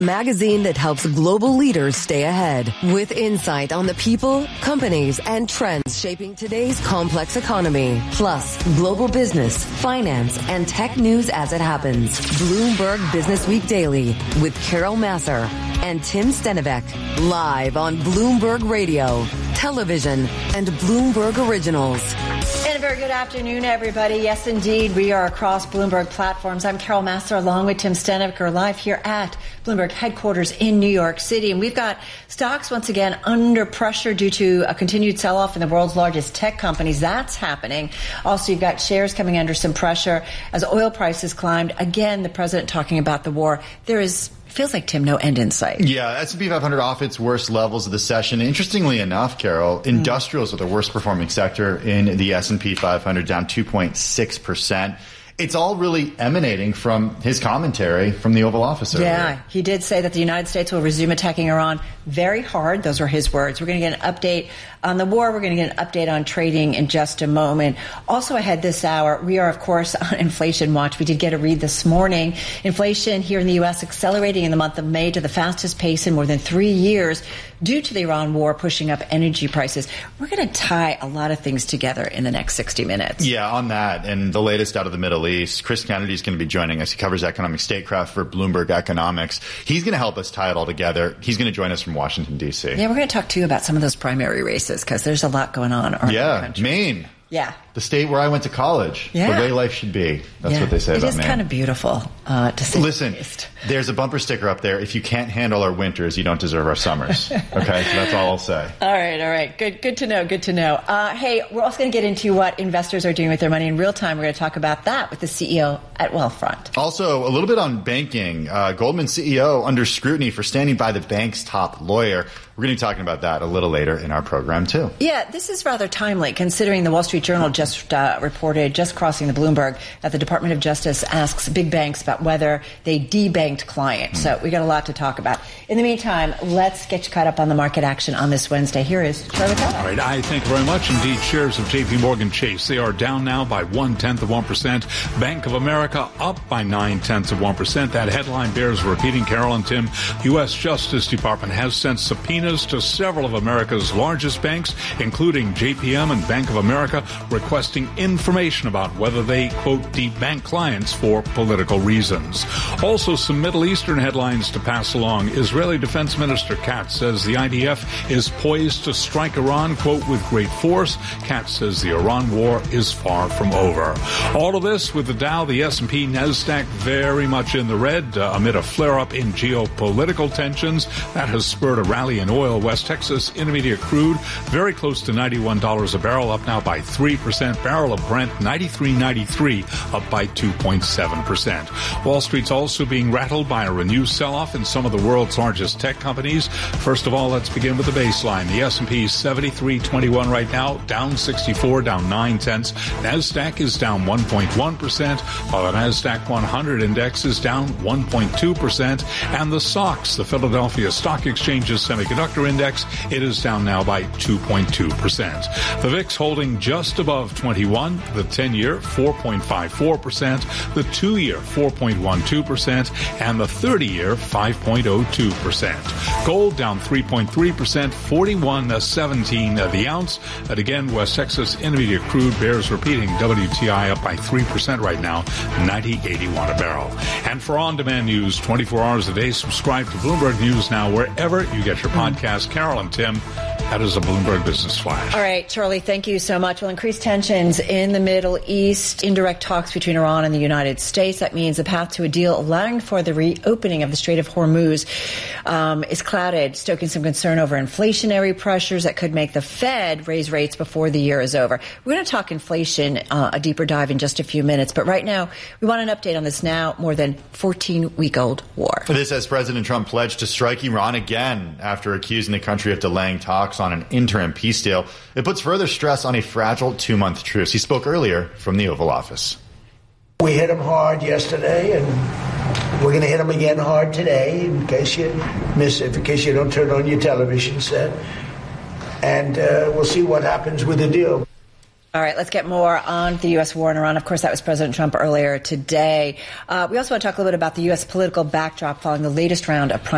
Magazine that helps global leaders stay ahead with insight on the people, companies, and trends shaping today's complex economy. Plus, global business, finance, and tech news as it happens. Bloomberg Business Week Daily with Carol Massar and Tim Stenivek. Live on Bloomberg Radio, television, and Bloomberg Originals. And a very good afternoon, everybody. Yes, indeed, we are across Bloomberg platforms. I'm Carol Massar along with Tim Stenivek. We're live here at Bloomberg headquarters in New York City. And we've got stocks once again under pressure due to a continued sell-off in the world's largest tech companies. That's happening. Also, you've got shares coming under some pressure as oil prices climbed. Again, the president talking about the war. Feels like, Tim, no end in sight. Yeah, S&P 500 off its worst levels of the session. Interestingly enough, Carol, industrials are the worst performing sector in the S&P 500, down 2.6%. It's all really emanating from his commentary from the Oval Office earlier. Yeah, he did say that the United States will resume attacking Iran very hard. Those were his words. We're going to get an update on the war. We're going to get an update on trading in just a moment. Also ahead this hour, we are, of course, on inflation watch. We did get a read this morning. Inflation here in the U.S. accelerating in the month of May to the fastest pace in more than 3 years due to the Iran war pushing up energy prices. We're going to tie a lot of things together in the next 60 minutes. Yeah, on that and the latest out of the Middle East, Chris Kennedy is going to be joining us. He covers economic statecraft for Bloomberg Economics. He's going to help us tie it all together. He's going to join us from Washington, D.C. Yeah, we're going to talk, too, about some of those primary races because there's a lot going on around the country. Maine. Yeah. The state where I went to college. Yeah. The way life should be. That's what they say about Maine. It is kind of beautiful to say. Listen, there's a bumper sticker up there. If you can't handle our winters, you don't deserve our summers. Okay? So that's all I'll say. All right. Good to know. Hey, we're also going to get into what investors are doing with their money in real time. We're going to talk about that with the CEO at Wealthfront. Also, a little bit on banking. Goldman CEO under scrutiny for standing by the bank's top lawyer. We're going to be talking about that a little later in our program, too. Yeah, this is rather timely, considering the Wall Street Journal just reported, just crossing the Bloomberg, that the Department of Justice asks big banks about whether they debanked clients. So we got a lot to talk about. In the meantime, let's get you caught up on the market action on this Wednesday. Here is Charlie Powell. All right, I thank you very much indeed. Shares of JPMorgan Chase, they are down now by 0.1%. Bank of America up by 0.9%. That headline bears repeating, Carol and Tim. U.S. Justice Department has sent subpoenas to several of America's largest banks, including JPM and Bank of America, requesting information about whether they, quote, debank clients for political reasons. Also, some Middle Eastern headlines to pass along. Israeli Defense Minister Katz says the IDF is poised to strike Iran, quote, with great force. Katz says the Iran war is far from over. All of this with the Dow, the S&P, NASDAQ very much in the red amid a flare-up in geopolitical tensions. That has spurred a rally in oil. West Texas Intermediate crude very close to $91 a barrel, up now by 3%. Barrel of Brent, $93.93, up by 2.7%. Wall Street's also being rattled by a renewed sell-off in some of the world's largest tech companies. First of all, let's begin with the baseline. The S&P is 73.21 right now, down 64, down 0.9. NASDAQ is down 1.1%, while the NASDAQ 100 index is down 1.2%. And the SOX, the Philadelphia Stock Exchange's semiconductor index, it is down now by 2.2%. The VIX holding just above 21, the 10-year 4.54%, the 2-year 4.12%, and the 30-year 5.02%. Gold down 3.3%, 41.17 the ounce. And again, West Texas Intermediate crude bears repeating, WTI up by 3% right now, 90.81 a barrel. And for on-demand news 24 hours a day, subscribe to Bloomberg News Now wherever you get your podcast. Carol and Tim, that is a Bloomberg Business Flash. All right, Charlie, thank you so much. Well, increased tensions in the Middle East, indirect talks between Iran and the United States. That means a path to a deal allowing for the reopening of the Strait of Hormuz is clouded, stoking some concern over inflationary pressures that could make the Fed raise rates before the year is over. We're going to talk inflation, a deeper dive in just a few minutes. But right now, we want an update on this now more than 14-week-old war. This as President Trump pledged to strike Iran again after accusing the country of delaying talks on an interim peace deal. It puts further stress on a fragile 2-month truce. He spoke earlier from the Oval Office. We hit him hard yesterday, and we're going to hit him again hard today in case you miss it, in case you don't turn on your television set. And we'll see what happens with the deal. All right, let's get more on the U.S. war in Iran. Of course, that was President Trump earlier today. We also want to talk a little bit about the U.S. political backdrop following the latest round of